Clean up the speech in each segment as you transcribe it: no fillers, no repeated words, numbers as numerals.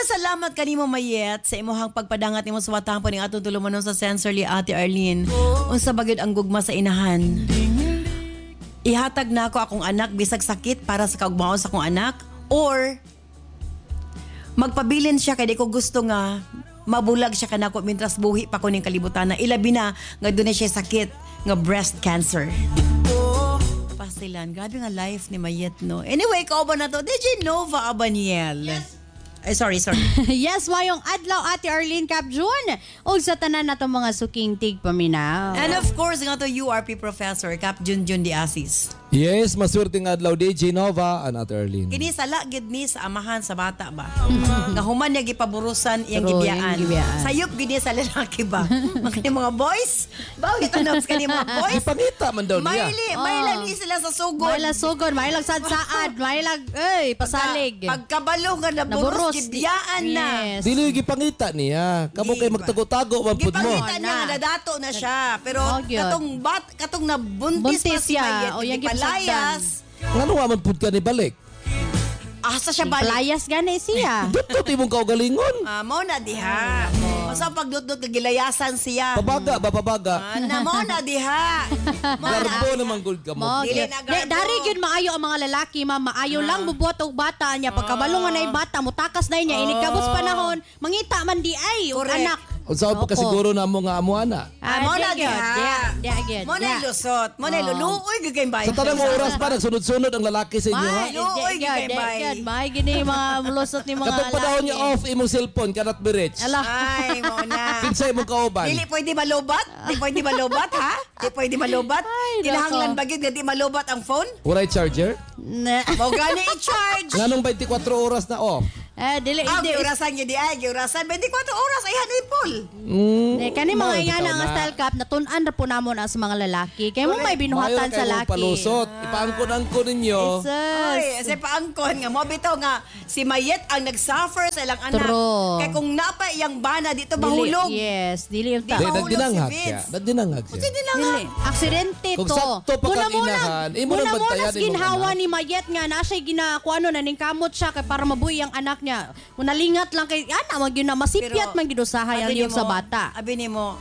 salamat kanimo Mayet sa imong pagpadangat nimo sa watang po ning atong tulumanon sa Sensorly Ate Arlene. Unsa bagid ang gugma sa inahan? Ihatag na ako akong anak bisag sakit para sa kaugmaon sa akong anak or magpabilin siya kay di ko gusto nga mabulag siya kanako mintras buhi pa ko ning kalibutan na ilabi na nga dunay siya sakit nga breast cancer. Pasilan, grabe nga life ni Mayet no. Anyway, ikaw ba na to? DJ Nova Abaniel. Yes. Ay, sorry. Yes, mayong adlaw Ate Arlene Capjun. O sa tanan na mga suking tig paminaw. And of course, nga to URP Professor Cap Junjun Diasis. Yes, maswerteng adlaw DJ Nova and Ate Arlene. Kini sala gid ni sa amahan sa bata ba. Nga human niya gipaburusan iyang True, gibiyaan. iyang gibiyaan. Sayop gid sa lalaki ba. Mga boys, bawit announce kani mga boys. Ipangita man daw niya. May lang sila sa sugod. May lang sad-saad, may lang pasalig. Pagkabalo nga naburus gibiyaan na. Yes. Dili gipangita niya. Kamo kay magtago-tago man pud mo. Gipangita niya nga nadato na siya. Pero katong nabuntis pa si siya. Mayet. O yung Palayas. Ngano man pud ka ni balik? Asa siya balik? Playas gani siya. Dito imong kaugalingon. Mo na diha. Basta pagdudot kagilayasan siya. Pabaga ba pabaga? Mo na diha. Garbo naman gud ka mo. Dili na garbo. Dari gyud maayo ang mga lalaki, ma'am. Maayo lang bubuhat og bata niya. Pagkabalo nga nay bata, mutakas na niya. Inikabos panahon, mangita man di ay og Correct. anak. Unsa pa kasiguro na mo nga amuana? Mo na diha. Mo na lusot. Mo na luluoy gagay bayan. Sa tanang oras pa nagsunod-sunod ang lalaki sa inyo ha. Luoy gagay bayan. May gini mga lusot ni mga Katong padahon niya off imong cellphone cannot be reached. Ay, mo na. Kinsay imong kauban? Dili pwede malubat? Di pwede malubat ha? Di pwede malubat? Ay, Kinahanglan nako. bagid nga di malubat ang phone? Walay charger? Mo gani i-charge. Nganong 24 oras na off? Dili hindi. Giurasan gyud di ay, giurasan 24 oras ay hanay full. Kani mga Bitaw yan ang na. style cup natun-an ra po namon as mga lalaki. Kay mo may binuhatan sa laki. Palusot. Ipaangkon-angkon ninyo. Oy, kasi paangkon nga mo bitaw nga si Mayet ang nag-suffer sa ilang anak. True. Kay kung napa iyang bana dito mahulog. Yes, dili yung Di Di, mahulog nagdinanghag si siya. Vince. Nagdinanghag siya. Hindi na nga. Dili. Aksidente Kung to. sakto pa kang inahan, imo nang bantayan imong ginhawa anak. ni Mayet nga na siya ginakuano na ning kamot siya kay para mabuhi ang anak niya. Munalingat lang kay ana man gyud na masipyat man gidusahay ang abi liyog sa nimo- bata. Abi nimo.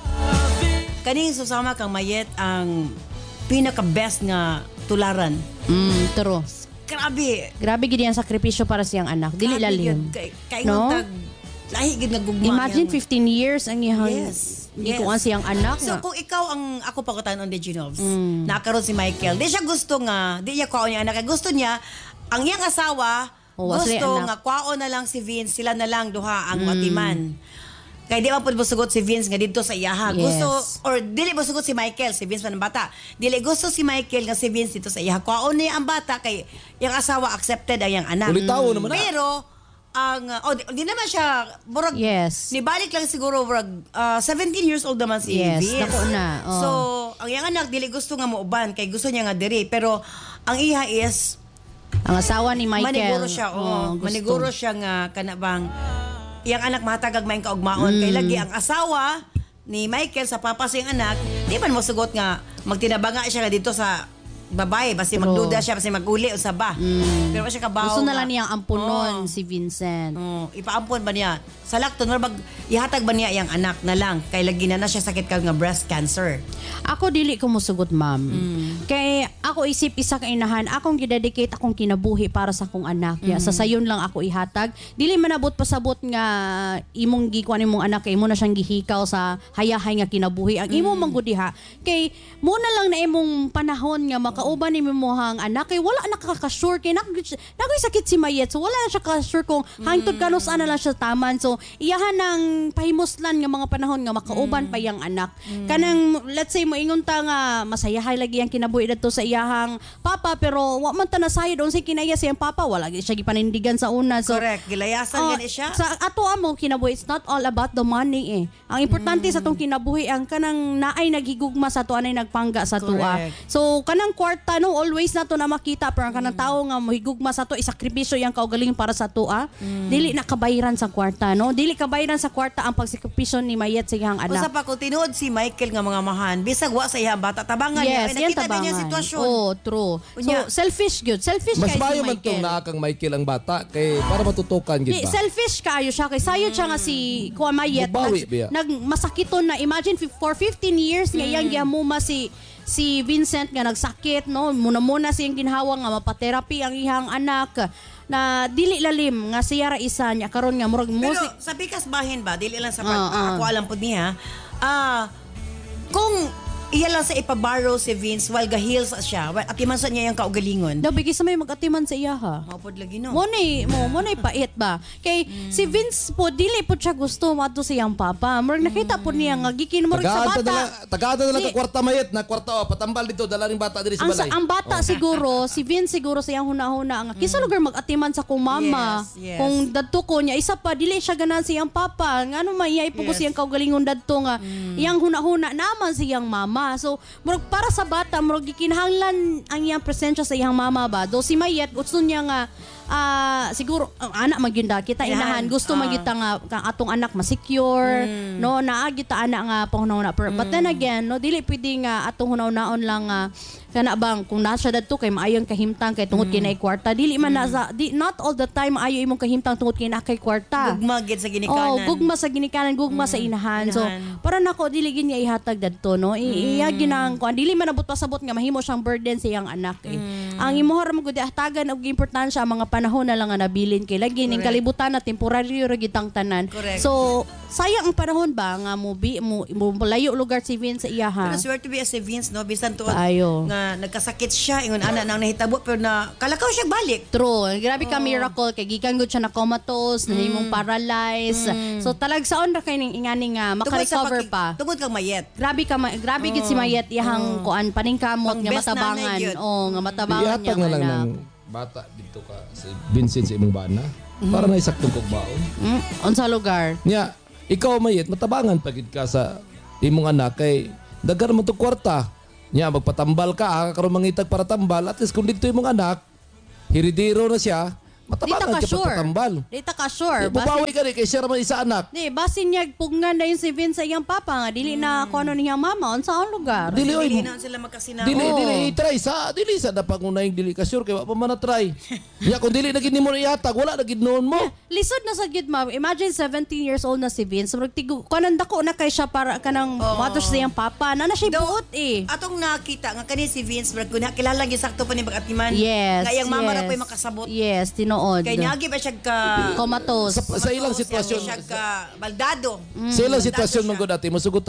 Kaning susama kang Mayet ang pinaka-best nga tularan. True. Grabe. Grabe gid ang sakripisyo para siyang anak. Dili Grabe lalim. yun. Kay No? tag lahi gid nagugma. Imagine yan. 15 years ang iyang Yes. gikuan siyang anak. So nga. kung ikaw ang ako pakutan on the Genovs, nakaroon si Michael. Di siya gusto nga, di niya kwaon yung anak. Gusto niya ang iyang asawa Wala gusto anak. nga kwaon na lang si Vince, sila na lang duha ang matiman. Kaya di man pud mosugot si Vince nga dito sa iyaha. Yes. Gusto or dili mosugot si Michael, si Vince man ang bata. Dili gusto si Michael nga si Vince dito sa iyaha. Kwaon niya ang bata kay yung asawa accepted ang iyang anak. Ulitaw naman na. Pero ang di naman siya murag Yes. nibalik lang siguro murag 17 years old naman si Yes, Vince. dako na, oh. So, ang iyang anak dili gusto nga muuban kay gusto niya nga diri pero ang iha is Ang asawa ni Michael. maniguro siya gusto. maniguro siya nga kanabang iyang anak matagag maing kaugmaon kay lagi ang asawa ni Michael sa papa sa iyang anak di man mosugot nga magtinabanga siya nga dito sa babae basi True. magduda siya basi maguli usa ba pero siya kabaw Gusto na nga. lang niyang ampunon Oo. si Vincent. Ipaampon ba niya? Sa lakton, ihatag ba niya iyang anak na lang? Kay lagi na siya sakit ka nga breast cancer. Ako dili ko musugot, ma'am. Kay ako isip isa ka inahan, akong gidedicate akong kinabuhi para sa akong anak. Sa sayon lang ako ihatag. Dili manabot pasabot nga imong gikuan imong anak kay imo na siyang gihikaw sa hayahay nga kinabuhi. Ang imong manggudiha kay muna lang na imong panahon nga makauban nimo mohang anak kay wala nakaka-sure kay nakoy sakit si Mayet. So wala na siya ka-sure kung hangtod kanos ana lang siya taman. So iyahan ng pahimuslan nga mga panahon nga makauban pa yang anak. Kanang let's say mo ingon ta nga masayahay lagi ang kinabuhi dito sa iyahang papa pero wa man ta nasayod unsay kinaya siyang papa wala gyud siya gipanindigan sa una. So Correct. Gilayasan gani siya. sa ato amo kinabuhi it's not all about the money eh. Ang importante sa atong kinabuhi ang kanang naay naghigugma sa ato anay nagpangga sa tua. Correct. So kanang kwarta no always nato na makita pero ang kanang tao nga mohigugma sa ato isakripisyo yang kaugaling para sa tua. Dili nakabayaran sa kwarta no. Dili kabayaran sa kwarta ang pagsakripisyo ni Mayet sa iyang Usa anak. pa kung tinuod si Michael nga mga mahan, bisag wa sa iyang bata tabangan niya. Yes, Ay, yan nakita din niya tabangan. sitwasyon. Oh, true. Unya. So, selfish good. Selfish Mas kayo si mayo man itong Michael. naakang Michael ang bata kay para matutukan gid Di, ba? selfish kayo siya. Kay sayod siya nga si Kuya Mayet. Mabawi biya. Nagmasakiton na. Imagine, for 15 years, nga iyang giamuma si Vincent nga nagsakit, no? Muna-muna siyang ginhawa nga mapaterapi ang ihang anak na dili lalim nga siya ra isa niya karon nga murag Pero music. sa pikas bahin ba, dili lang sa Ah. ako alam po niya, kung iya lang sa ipaborrow si Vince while gahils siya, at imansa niya yung kaugalingon. Dabi sa may magatiman sa iya ha. Mapod lagi no. Mo nay pait ba? Kay si Vince po dili po siya gusto mato siyang papa. Murag nakita po niya nga gikin murag sa bata. Tagada na lang Di- ka kwarta mayet na kwarta patambal dito dala ning bata diri sa balay. Ang bata siguro, si Vince siguro siyang huna-huna nga kisa lugar magatiman sa kong mama. Yes, yes. Kung dadto ko niya isa pa dili siya ganan siyang papa. Ngano man iya ipo ko siyang kaugalingon dadto nga iyang huna-huna naman siyang mama. So murag para sa bata murag gikinahanglan ang iyang presensya sa iyang mama ba. Do si Mayet gusto niya nga siguro anak magyunda kita inahan gusto magita nga kang atong anak ma-secure no naagi ta anak nga panghuna but then again no dili pwede nga atong hunaw-naon lang kana bang kung nasa dadto kay maayon kahimtang kay tungod kay naay kwarta dili man na not all the time maayo imong kahimtang tungod kay na kay kwarta. Gugma gid sa ginikanan. Gugma sa ginikanan, gugma sa inahan. So, para nako dili gid niya ihatag dadto no. Iya ginang ko dili man abot pasabot nga mahimo siyang burden sa iyang anak eh. Ang imuhar mo gud hatagan og importansya ang mga panahon na lang nga nabilin kay lagi ning kalibutan na temporaryo ra gitang tanan. Correct. So, sayang ang panahon ba nga mo layo lugar si Vince sa iya ha. Pero swear to be as si Vince, no? Bisan tuod Kaayo. nga nagkasakit siya, ingon ana nang nahitabo, pero na kalakaw siya balik. True. Grabe ka miracle kay gikan gud siya na comatose, nahimong paralyzed. So talagsaon ra kay ning ingani nga maka-recover pa. Tungod kang mayet. Grabe gid si Mayet iyang kuan paningkamot nga Pang-best matabangan. nanay yun. Nga matabangan niya Ihatag na lang anak. ng bata dito ka si Vincent sa imong bana para na isaktong kog baon. Unsa lugar? Nya, ikaw mayet matabangan pagid ka sa imong anak kay dagan mo to kwarta. Nya magpatambal ka karon mangitag para tambal at least kung dito imong anak hiridiro na siya Dita matabangan ka ka sure. patambal. Dita ka sure. Bubawi ka rin kay siya raman isa anak. Di, basin niya pugnan na yun si Vince sa iyang papa nga dili na kung ano niyang mama unsa ang lugar. Dili oy. Dili na sila magkasinaw. Dili try dili sa pangunay dili ka sure kay wa pa man na try. Nya kung dili na gid nimo ihatag wala na gid noon mo. Lisod na sa gid ma'am. Imagine 17 years old na si Vince. Murag tigo kanan dako na kay siya para kanang mother sa iyang papa. Na siya buot eh. Atong nakita nga kani si Vince, brad ko na kilala gyud sakto pa ni Bagatiman. Yes. Nga iyang mama ra yes. po'y makasabot. Yes, tinuod. Kay niagi ba siya ka Comatose. Sa ilang sitwasyon siya ka baldado. sa ilang sitwasyon man gud ati musugot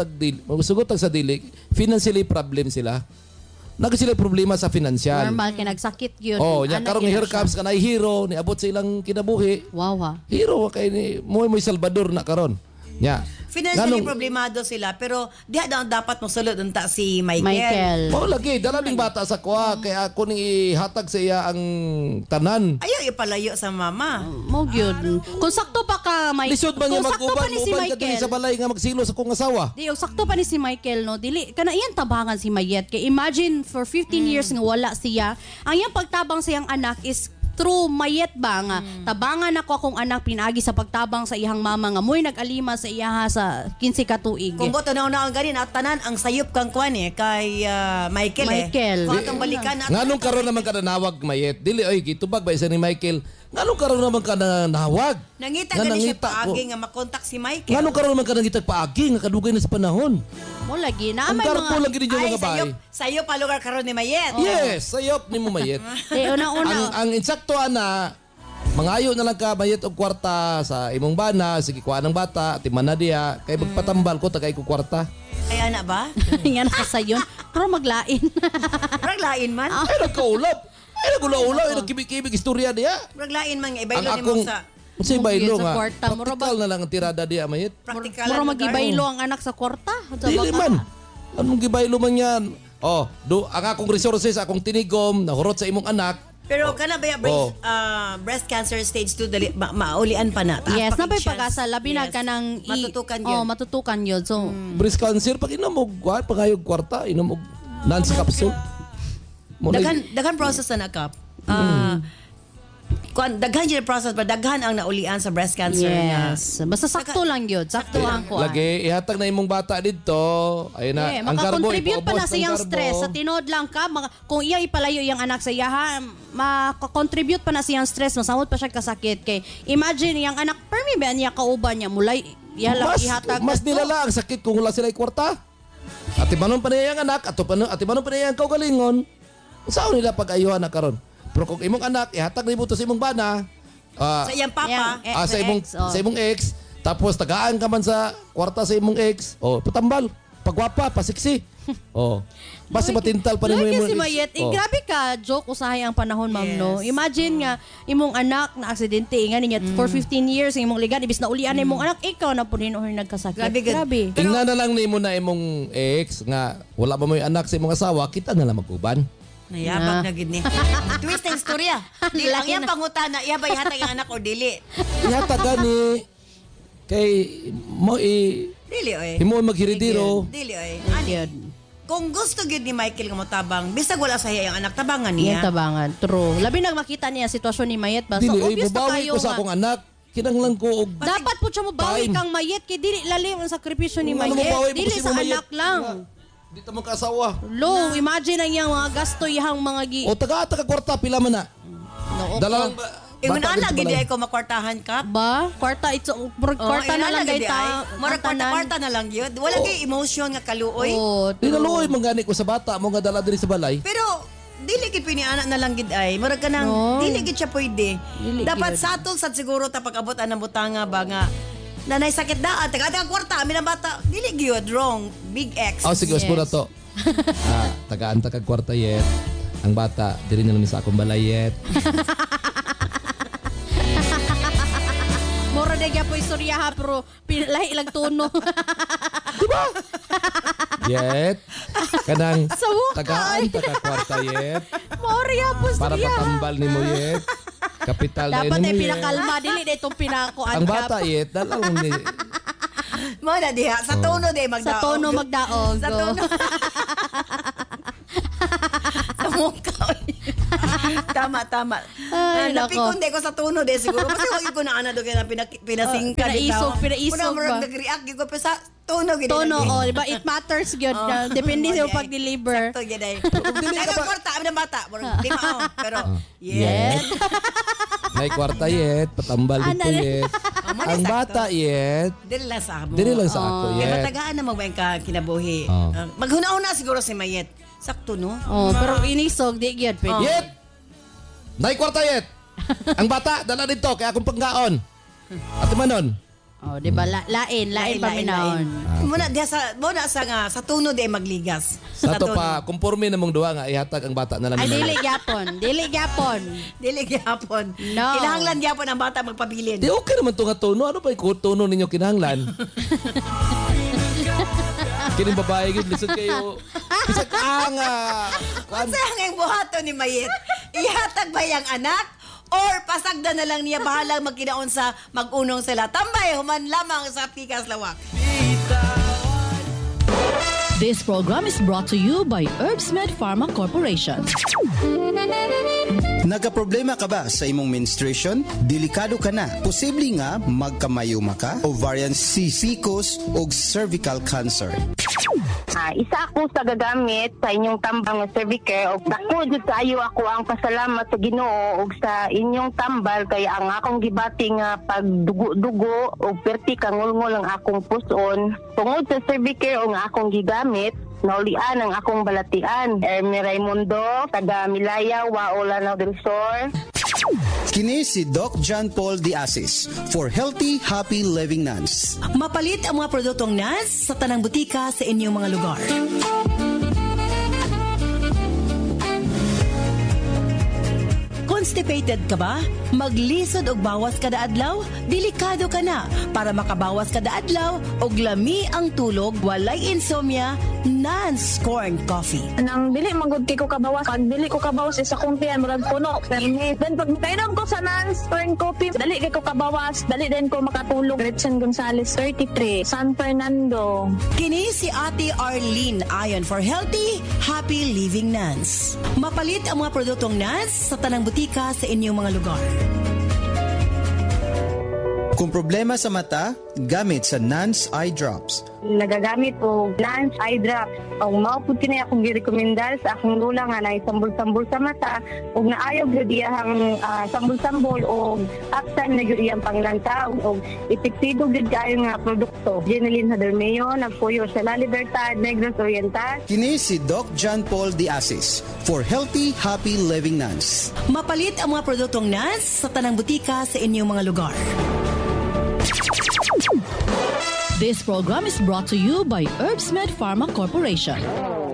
sa dili financially problem sila. Naga sila problema sa financial. Normal kay nagsakit gyud. Oh, nya Anak karong yun hair siya. caps kanay hero ni abot sa ilang kinabuhi. Wow ha. Hero kay ni mo Salvador na karon. Nya. Financially problemado sila, pero diha daw dapat mo sulod unta si Michael. Michael. Mao lagi dala ning bata sa kuha kay ako ning ihatag sa iya ang tanan. Ayaw ipalayo sa mama. Mo gyud. Kung sakto pa ka Michael. Lisod man niya Kung sakto pa mag-uban ni si ka diri sa Michael. balay nga magsilo sa kong asawa. Di, og sakto pa ni si Michael, no? Dili, kana iyang tabangan si Mayet. Kay imagine, for 15 years nga wala siya, ang iyang pagtabang sa iyang anak is true Mayet ba nga tabangan ako akong anak pinagi sa pagtabang sa iyang mama nga mo'y nag-alima sa iyaha sa 15 ka tuig. Kung boto na ang ganin at tanan ang sayop kang kwan kay Michael. Michael. Kung atong balikan na Nganong karon naman ka nanawag mayet? Dili oy gitubag ba isa ni Michael? Nganong karon naman ka nanawag? nangita Nga gani siya nangita ko. paagi nga makontak si Michael. Nganong karon naman ka nangitag paagi nga kadugay na sa panahon? Mo lagi na Ang may karpo mga lagi ninyo Ay, mga bay. sayop pa lugar karon ni Mayet. Yes, sayop ni mo mayet. una-una. ang insakto ana mangayo na lang ka mayet og kwarta sa imong bana sige kuha ng bata timan na diya kay magpatambal ko tagay ko kwarta. Ay ana ba? Nga na sayon. Pero maglain. Murag lain man. Ay nagkaulap. Ay nagulaulaw ay nagkibig-kibig istorya diya. Murag lain man nga Ang ibaylo akong nimo sa Unsay baylo Sa nga. kwarta, mura Praktikal na lang ang tirada diya mayet. practical. Muro magibaylo ang anak sa kwarta. Dili man. Anong gibaylo man yan? Oh, ang akong resources, akong tinigom, nahurot sa imong anak. Pero kana ba breast cancer stage 2 dali maulian pa na. Yes, na Chance. pagkasa labi na Yes. kanang matutukan yun. matutukan yun. So Breast cancer, pag inom og pangayog kwarta, inom og Nancy capsule. Mo na- Dagan process na nakap. daghan yung process ba daghan ang naulian sa breast cancer nga. Yes. Basta sakto lang yun. Sakto ang kuha. Lagi, ihatag na imong bata dito. Ayun na, ang karbo, makakontribute pa na ipaubos siyang ng karbo. stress. Sa tinod lang ka, kung iya ipalayo yung anak sa iya, makakontribute pa na siyang stress. Masamot pa siya kasakit. Kay imagine yung anak, permi ba niya kauban niya, mulay, ihatag Mas na to. nilala ang sakit kung wala sila kwarta. Ati manon pa niya ang anak, ati manon pa niya ang kaugalingon. Saan nila pag-ayuhan na karon? Pero kung imong anak, ihatag na ibuto sa imong bana, Sa iyang papa. sa imong ex, tapos tagaan ka man sa kwarta sa imong ex, patambal, pagwapa, pasiksi. Basta matintal pa rin mo Lagi imong si ex. Mayet, grabe ka, joke usahay ang panahon, ma'am, no? Yes. Imagine nga, imong anak na aksidente, nga niya, for 15 years, imong ligan, ibis na ulian na imong anak, ikaw na po rin nagkasakit. Grabe. Tingnan na lang nimo na imong ex nga wala ba mo yung anak sa imong asawa, kita na lang mag-uban. Nayabag na gid ni. Twist ang istorya. Di lang yan pangutana, iya ba ihatag ang anak or dili? Ihatag gani kay mo Dili oy. himo maghiridiro. Dili oy. Yun. Kung gusto gid ni Michael nga motabang, bisag wala sa iya ang anak tabangan Yan niya. tabangan, true. Labi nang makita niya sitwasyon ni Mayet ba? So, Dili obvious na babawi kayo ko sa nga. akong anak. Kinanglan ko og Dapat po siya mabawi Time. kang Mayet, kay dili lalim ang sakripisyo ni Ano Mayet. mabawi mo Dili kasi sa mo, Mayet? anak lang. Di ta mo kasawa. Lo, imagine ang iyang mga gasto, iyang mga O taga kwarta pila man na. No, Dala lang Ingon bata ana dito gid balay. ay ko makwartahan ka. ba? Kwarta, kwarta na lang gid gayta. ay. Mura kwarta na lang gyud. Wala kay emotion nga kaluoy. Oh, Dinaluoy mangani ko sa bata mo nga dala diri sa balay. Pero dili gid piniana na lang gid ay. Murag ka nang No. dili gid siya pwede. Dili Dapat gyud. satol sad siguro ta pag-abot ang butanga ba nga nanay sakit daan taga kwarta amin ang bata dili gyud wrong big X. Sige, Yes. yes. to. Tagaan ta kag kwarta yet. Ang bata diri na lang sa akong balay yet. mura na po istorya ha, pero lahi lang tono. Yet. Kanang Sa mukha, tagaan ta kag kwarta yet. Mora po Para istorya ha. patambal nimo yet. Kapital na Dapat nimo ay yet. pinakalma, dili na itong pinakuan Ang bata yet, dalang ni Mo na diha sa tono day magdaog. Sa tono magdaog. Sa tono. Sa mukha. Tama. Ay, Napikon day ko sa tono day siguro. Kasi wag ko na ana do kay na pinasingka pinaisog ba? Mura nag-react gyud ko pa sa tono gid. Tono, diba? It matters yun. Depende sa Okay. pag-deliver. Sakto gid ay. dili ka Daga ba- kwarta amin ang bata. Mura di mao. Pero yes. may kwarta yet, patambal dito yet. Ang bata yet, Dili lang sa amo. dili lang sa ako Kaya yet. matagaan na magbayang ka kinabuhi. Oh. Maghuna-una siguro si Mayet. Sakto no? Oh, pero inisog, di gyud pwede. Yet! Nay kwarta yet! Ang bata, dala dito, kaya akong panggaon. Ate Manon. Oh, di ba? Lain paminaon. Muna diha sa nga sa tuno di magligas. Sa to tuno. pa, kumporme namong duwa nga, ihatag ang bata na lang. Ay, nila. dili gyapon. Dili gyapon. No. Kinahanglan gyapon ang bata magpabilin. Di okay naman to nga tono. Ano ba yung tono ninyo kinahanglan? Kining babae gid lisod kayo. Bisa ka nga. Unsa ang buhaton ni Mayet? Ihatag ba yang anak? Or pasagda na lang niya bahalang magkinaon sa mag-unong sila. Tambay, human lamang sa Pikas Lawak. This program is brought to you by Herbsmed Pharma Corporation. Nagaproblema ka ba sa imong menstruation? Delikado ka na. Posible nga magkamayuma ka, ovarian cysticus o cervical cancer. Isa ako sa gagamit sa inyong tambang nga Cervicare og dako jud kaayo ako ang pasalamat sa Ginoo og sa inyong tambal kay ang akong gibati nga pagdugo-dugo og perti kangulngol ang akong puson tungod sa Cervicare og nga akong gigamit naulian ang akong balatian. Ermi Raimundo, taga Milaya, Waola del Sur. Kini si Doc John Paul Diasis for Healthy, Happy Living Nuns. Mapalit ang mga produktong NAS sa tanang butika sa inyong mga lugar. Constipated ka ba? Maglisod og bawas kada adlaw? Delikado ka na. Para makabawas kada adlaw og lami ang tulog, walay insomnia, Nance Corn Coffee. Nang dili magud ko kabawas, pag dili ko kabawas isa kong tiyan murag puno. Permi. Then pag kainom ko sa Nance Corn Coffee, dali kay ko kabawas, dali din ko makatulog. Gretchen Gonzalez, 33, San Fernando. Kini si Ate Arlene Ayon for Healthy, Happy Living Nance. Mapalit ang mga produktong Nance sa tanang butika sa inyong mga lugar. Kung problema sa mata, gamit sa Nance Eye Drops. Nagagamit ko Nance Eye Drops. Ang maupod kini akong girekomendar sa akong lula nga na sambol-sambol sa mata ug naayaw gyud iyang sambol-sambol o aksan na gyud iyang panglantaw ug epektibo gyud kayo nga produkto. Jenilyn Hadermeo nagpuyo sa La Libertad, Negros Oriental. Kini si Doc John Paul Diasis for Healthy, Happy Living Nance. Mapalit ang mga produktong Nance sa tanang butika sa inyong mga lugar. This program is brought to you by Herbsmed Pharma Corporation.